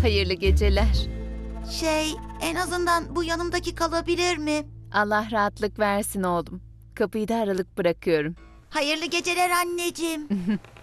Hayırlı geceler. En azından bu yanımdaki kalabilir mi? Allah rahatlık versin oğlum. Kapıyı da aralık bırakıyorum. Hayırlı geceler anneciğim.